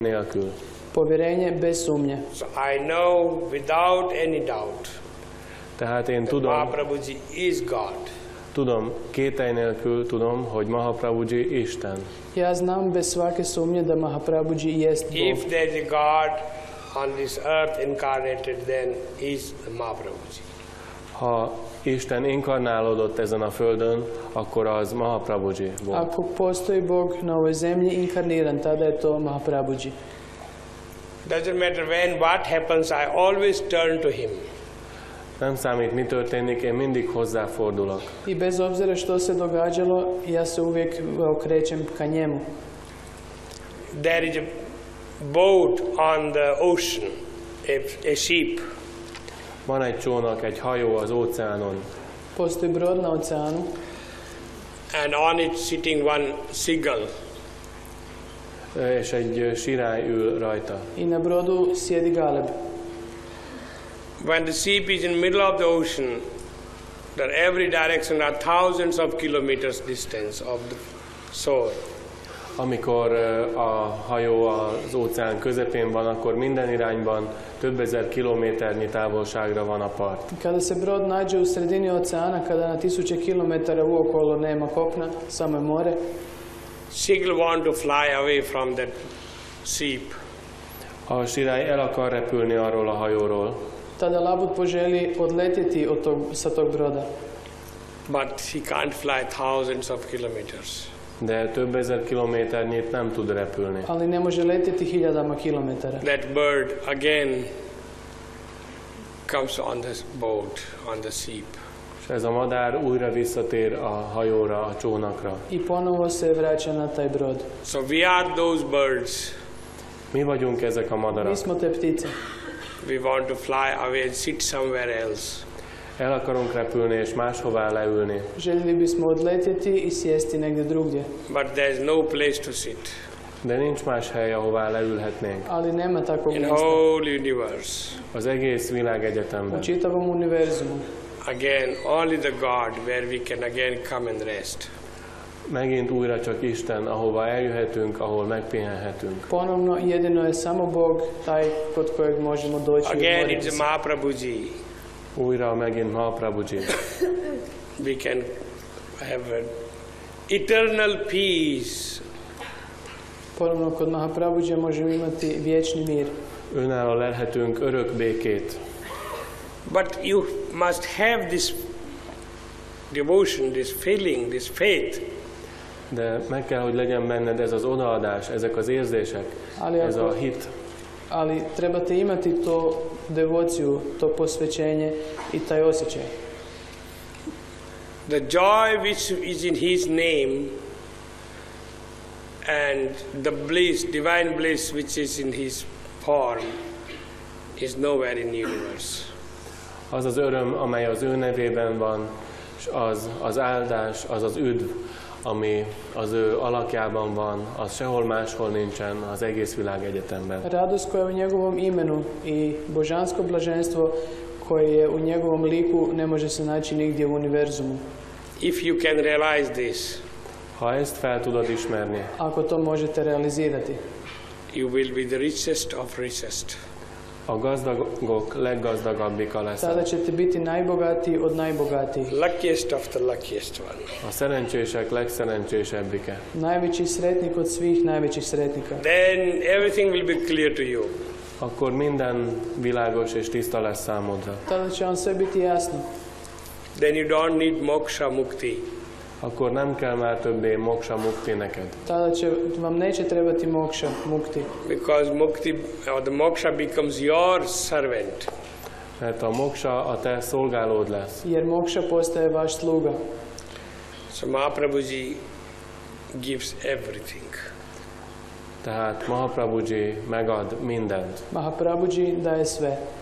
nélkül. Povjerenje bez sumnje. So I know without any doubt Tehát én that Mahaprabhuji is God. tudom, kételj nélkül tudom, hogy Mahaprabhuji Isten. Ja znam bez svake sumnje da Mahaprabhuji jest Bog. If there is a God on this earth incarnated, then is the Mahaprabhuji. Ha Isten inkarnálódott ezen a földön, akkor az Mahaprabhuji volt. Ako postoji Bog na ovoj zemlji inkarniran, tada je to Mahaprabhuji. Doesn't matter when, what happens, I always turn to him. Nem számít, mi történik, én mindig hozzáfordulok. I bez obzira što se događalo, ja se uvijek okrećem ka njemu. There is a boat on the ocean, a ship. Van egy csónak, egy hajó az óceánon, Postoji brod na oceanu And on it sitting one seagull. és egy sirály ül rajta. i na brodu sjedi galeb. When the ship is in the middle of the ocean, that every direction are thousands of kilometers distance of the shore. Amikor a hajó az óceán közepén van, akkor minden irányban több ezer kilométernyi távolságra van a part. Kada se brod nađe u sredini oceana, kada na 1000 kilometara uokolo nema kopna, samo je more, Seagull want to fly away from that ship. A sirály el akar repülni arról a hajóról, tada labud poželi odletjeti sa tog broda. But he can't fly thousands of kilometers. de több ezer kilométernyit nem tud repülni. Ali ne može letjeti hiljadama kilometara. That bird again comes on the boat, on the ship. És ez a madár újra visszatér a hajóra, a csónakra. I ponovo se vraća na taj brod. So we are those birds. Mi vagyunk ezek a Mi madarak. smo te ptice. We want to fly away and sit somewhere else. El akarunk repülni és máshová leülni, Željeli bismo odletjeti i sjesti negdje drugdje. But there is no place to sit de nincs más hely, ahová leülhetnénk. Ali nema takvog in mjesta whole universe. Az egész u világegyetemben. čitavom univerzumu. Again, only the God where we can again come and rest. Megint újra csak Isten, ahova eljöhetünk, ahol megpihenhetünk. Ponovno, jedino je samo Bog taj kod kojeg možemo doći i Again, odmoriti it's se. Mahaprabhuji. Újra megint Mahaprabhuji. We can have an eternal peace. Ponovno kod Mahaprabhuđe možemo imati vječni mir. Önálló lelhetünk örök békét. But you must have this devotion, this feeling, this faith. De meg kell, hogy legyen benned ez az odaadás, ezek az érzések, ez a hit. Ali trebate imati to devociju, to posvećenje i taj osjećaj. The joy which is in His name and the bliss, divine bliss which is in His form is nowhere in the universe. Az az öröm, amely az ő nevében van, és az áldás, az az üdv, ami az ő alakjában van, az sehol máshol nincsen az egész világegyetemben. Radost koja je u njegovom imenu i božansko blaženstvo koje je u njegovom liku ne može se naći nigdje u univerzumu. If you can realize this, Ha ezt fel tudod ismerni, Ako to možete realizirati, you will be the richest of richest. a gazdagok leggazdagabbika tada leszel. ćete biti najbogatiji od najbogatijih. Luckiest of the luckiest one. A szerencsések legszerencsésebbike. Najveći sretnik od svih najvećih sretnika. Then everything will be clear to you. Akkor minden világos és tiszta lesz számodra. Tada će vam sve biti jasno. Then you don't need moksha mukti. Akkor nem kell már többé moksa mukti neked. Tada vam neće trebati mokša, mukti. Because mukti or the moksha becomes your servant. Mert a moksa a te szolgálód lesz. Jer mokša postaje vaš sluga. So Mahaprabhuji gives everything. Tehát Mahaprabhuji megad mindent. Mahaprabhuji daje sve.